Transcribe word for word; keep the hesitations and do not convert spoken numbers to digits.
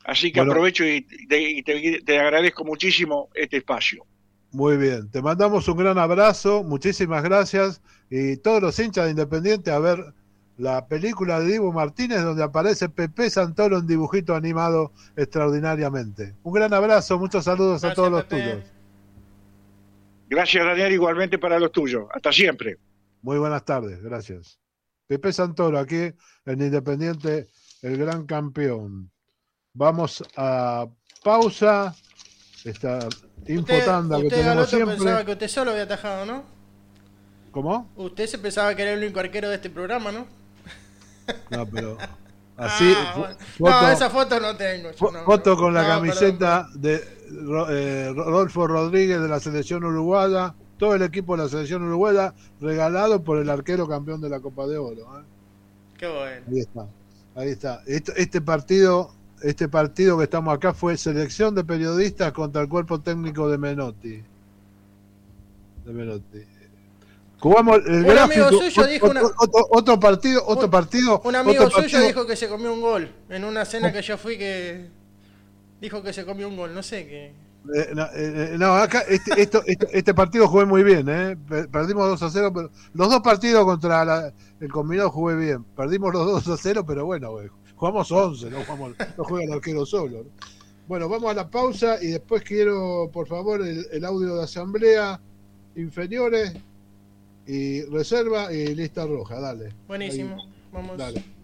Así que Bueno, aprovecho y, te, y te, te agradezco muchísimo este espacio. muy bien. Te mandamos un gran abrazo, muchísimas gracias. Y todos los hinchas de Independiente a ver la película de Dibu Martínez donde aparece Pepe Santoro en dibujito animado extraordinariamente. Un gran abrazo, muchos saludos a todos Gracias, los Pepe. tuyos. Gracias, Daniel, igualmente para los tuyos. Hasta siempre. Muy buenas tardes, gracias. Pepe Santoro, aquí en Independiente, el gran campeón. Vamos a pausa, esta Usted, infotanda que usted tenemos Galoto siempre. pensaba que usted solo había atajado, ¿no? ¿Cómo? Usted se pensaba que era el único arquero de este programa, ¿no? No, pero así, Ah, fo- bueno. No, foto, esa foto no tengo yo, fo- no, no. foto con la No, perdón, perdón. camiseta de Ro- eh, Rodolfo Rodríguez de la selección uruguaya, todo el equipo de la selección uruguaya, regalado por el arquero campeón de la Copa de Oro. ¿eh? Qué bueno. Ahí está, ahí está. Este, este partido, este partido que estamos acá fue selección de periodistas contra el cuerpo técnico de Menotti. De Menotti. Jugamos el Un gráfico, amigo suyo otro, dijo una... otro, otro partido, otro Un, partido, un amigo otro suyo partido. dijo que se comió un gol. En una cena que yo fui que... Dijo que se comió un gol, no sé qué... Eh, no, eh, no, acá este, esto, esto, este partido jugué muy bien, ¿eh? Perdimos dos a cero, pero los dos partidos contra la, el combinado jugué bien. Perdimos los dos a cero, pero bueno, güey, jugamos once, no, jugamos, no juega el arquero solo. ¿no? Bueno, vamos a la pausa y después quiero, por favor, el, el audio de asamblea, inferiores y reserva y lista roja, dale. Buenísimo. Ahí, Vamos. dale.